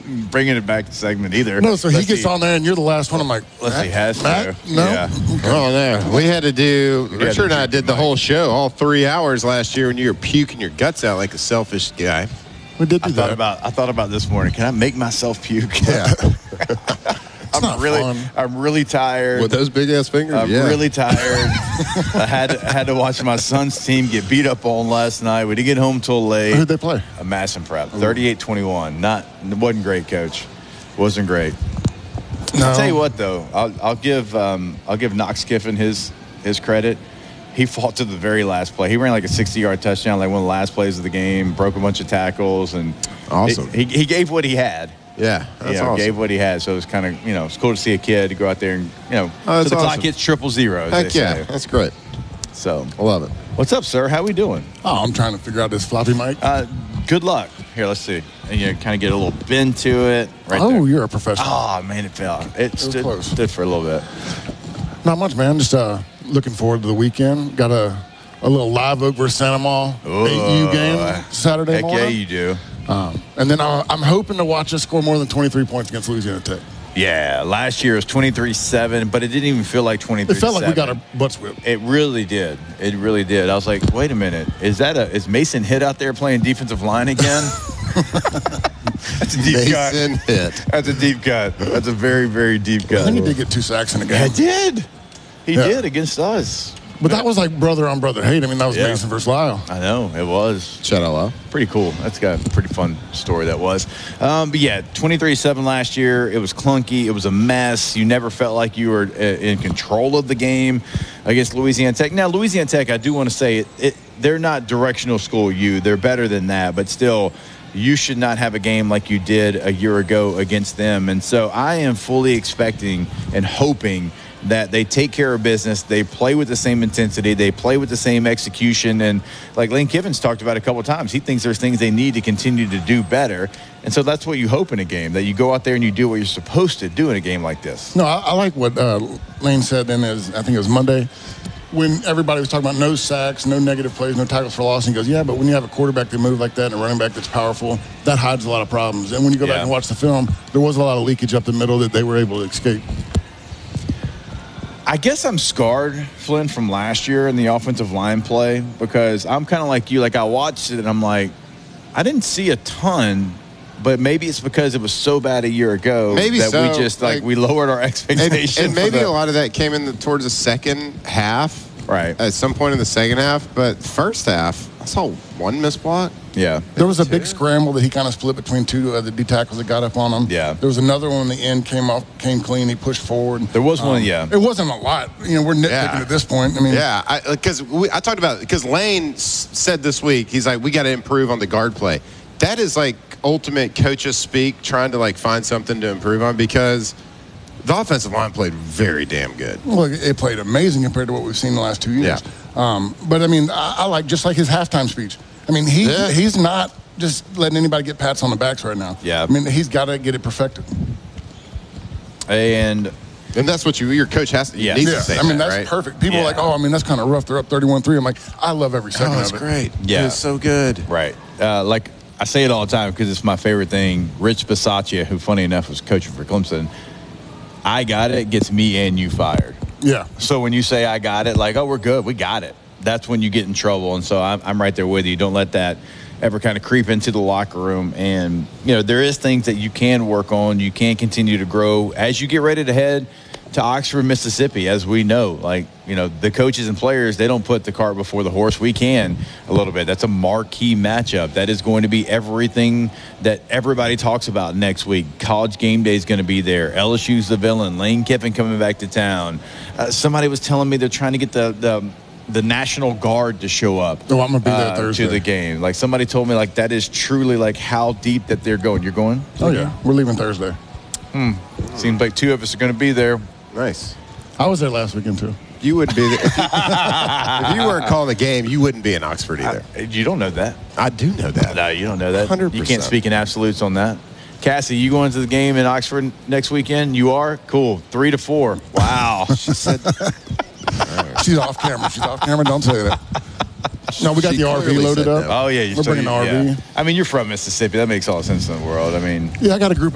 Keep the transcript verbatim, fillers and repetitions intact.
bringing it back to segment either. No, so he Let's gets see. on there, and you're the last one. I'm like, Unless he has Matt? to. No. Yeah. Oh, no. We had to do, had Richard to and I drink did the the whole show, all three hours last year when you were puking your guts out like a selfish guy. We did do I thought that. about I thought about this morning. Can I make myself puke? Yeah. I'm not really fun. I'm really tired. With those big ass fingers? I'm yeah. really tired. I had to, I had to watch my son's team get beat up on last night. We didn't get home till late. Who'd they play? A Madison Prep, thirty-eight twenty-one. Not it wasn't great, Coach. Wasn't great. No. I'll tell you what, though. I'll, I'll give um, I'll give Knox Kiffin his his credit. He fought to the very last play. He ran like a sixty-yard touchdown, like one of the last plays of the game. Broke a bunch of tackles, and Awesome. He, he gave what he had. Yeah, that's you know, awesome. gave what he had. So it was kind of, you know, it's cool to see a kid go out there and, you know, Oh, that's so the clock awesome. hits triple zero, as Heck they yeah, say. that's great. So, I love it. what's up, sir? How we doing? Oh, I'm trying to figure out this floppy mic. Uh, good luck. Here, let's see. And you kind of get a little bend to it. Right oh, there. you're a professional. Oh, man, it fell. It was stood, close. stood for a little bit. Not much, man. Just uh, looking forward to the weekend. Got a, a little Live Oak versus Santa Ma A U game Saturday Heck morning. yeah, you do. Um, and then uh, I'm hoping to watch us score more than twenty-three points against Louisiana Tech. Yeah, last year it was twenty-three seven, but it didn't even feel like twenty-three It felt like we got seven. our butts whipped. It really did. It really did. I was like, wait a minute. Is that a is Mason Hitt out there playing defensive line again? That's a deep Mason cut. Hitt. That's a deep cut. That's a very, very deep I cut. think he did get two sacks in the Yeah, game. he did. He Yeah. did against us. But that was like brother on brother hate. I mean, that was Yeah. Mason versus Lyle. I know, it was. Shout out loud. Pretty cool. That's got a pretty fun story that was. Um, but yeah, twenty-three seven last year. It was clunky. It was a mess. You never felt like you were uh, in control of the game against Louisiana Tech. Now, Louisiana Tech, I do want to say, it, it, they're not directional school U. They're better than that. But still, you should not have a game like you did a year ago against them. And so I am fully expecting and hoping that they take care of business, they play with the same intensity, they play with the same execution, and like Lane Kiffin's talked about a couple of times, he thinks there's things they need to continue to do better, and so that's what you hope in a game, that you go out there and you do what you're supposed to do in a game like this. No, I, I like what uh, Lane said then, is, I think it was Monday, when everybody was talking about no sacks, no negative plays, no tackles for loss, and he goes, yeah, but when you have a quarterback that moves like that and a running back that's powerful, that hides a lot of problems. And when you go Yeah. back and watch the film, there was a lot of leakage up the middle that they were able to escape. I guess I'm scarred, Flynn, from last year in the offensive line play, because I'm kind of like you. Like, I watched it and I'm like, I didn't see a ton, but maybe it's because it was so bad a year ago Maybe that so, we just like, like- we lowered our And, expectations. and maybe for the- a lot of that came in the, towards the second half. Right. At some point in the second half. But first half, I saw one missed block. Yeah. There was a big scramble that he kind of split between two of the D tackles that got up on him. Yeah. There was another one in the end, came off, came clean. He pushed forward. There was one, yeah. It wasn't a lot. You know, we're nitpicking Yeah. at this point. I mean, Yeah, because I talked about because Lane s- said this week, he's like, we got to improve on the guard play. That is like ultimate coaches speak, trying to like find something to improve on, because the offensive line played very damn good. well, it played amazing compared to what we've seen the last two years. Yeah. Um, but I mean, I, I like just like his halftime speech. I mean, he Yeah. he's not just letting anybody get pats on the backs right now. Yeah. I mean, he's got to get it perfected. And And that's what you, your coach has to, Yeah. needs Yeah, to say I mean, that, that's right? perfect. People Yeah. are like, oh, I mean, that's kind of rough. They're up thirty-one three. I'm like, I love every second Oh, that's of it. great. Yeah. It was so good. right. Uh, like I say it all the time because it's my favorite thing. Rich Bisaccia, who funny enough was coaching for Clemson, I got it, gets me and you fired. Yeah. So when you say I got it, like, oh, we're good, we got it, that's when you get in trouble. And so I'm, I'm right there with you. Don't let that ever kind of creep into the locker room. And, you know, there is things that you can work on. You can continue to grow as you get ready to head to Oxford, Mississippi, as we know. Like, you know, the coaches and players, they don't put the cart before the horse. We can a little bit. That's a marquee matchup. That is going to be everything that everybody talks about next week. College game day is going to be there. L S U's the villain. Lane Kiffin coming back to town. Uh, somebody was telling me they're trying to get the the, the National Guard to show up. Oh, I'm gonna be there uh, Thursday. to the game. Like, somebody told me, like, that is truly like how deep that they're going. You're going? Oh, yeah. We're leaving Thursday. Seems like two of us are going to be there. Nice. I was there last weekend, too. You wouldn't be there. If you, if you weren't calling the game, you wouldn't be in Oxford either. I- you don't know that. I do know that. No, you don't know that. one hundred You percent. can't speak in absolutes on that. Cassie, you going to the game in Oxford next weekend? You are? Cool. Three to four. Wow. She said, She's off camera. She's off camera. Don't say that. No, we got She the R V clearly loaded said up. that. Oh, yeah. You We're so bringing you- the R V. yeah. I mean, you're from Mississippi. That makes all the sense in the world. I mean, Yeah, I got a group